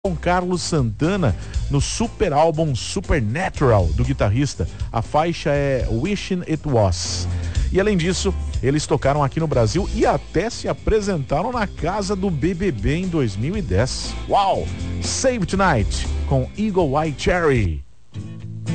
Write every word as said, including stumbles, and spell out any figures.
com Carlos Santana no super álbum Supernatural do guitarrista. A faixa é Wishing It Was. E além disso, eles tocaram aqui no Brasil e até se apresentaram na casa do B B B em dois mil e dez. Uau! Save Tonight com Eagle Eye Cherry.